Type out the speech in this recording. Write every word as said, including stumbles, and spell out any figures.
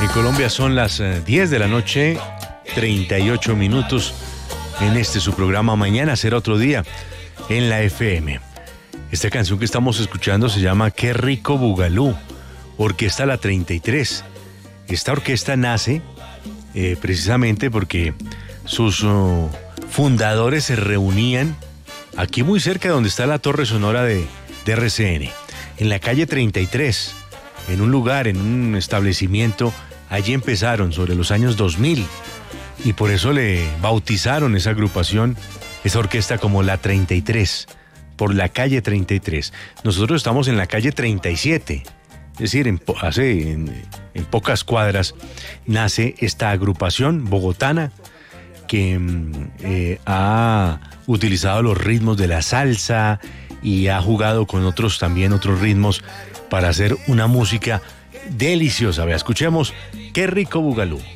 En Colombia son las eh, diez de la noche, treinta y ocho minutos en este su programa Mañana será otro día en la F M. Esta canción que estamos escuchando se llama Qué rico Bugalú, Orquesta La treinta y tres. Esta orquesta nace eh, precisamente porque sus uh, fundadores se reunían aquí muy cerca de donde está la torre sonora de, de R C N, en la calle treinta y tres, en un lugar, en un establecimiento. Allí empezaron sobre los años dos mil y por eso le bautizaron esa agrupación, esa orquesta como La treinta y tres, por la calle treinta y tres. Nosotros estamos en la calle treinta y siete, es decir, en, hace, en, en pocas cuadras nace esta agrupación bogotana que eh, ha utilizado los ritmos de la salsa y ha jugado con otros también, otros ritmos para hacer una música deliciosa. Vea, escuchemos Qué rico Bugalú.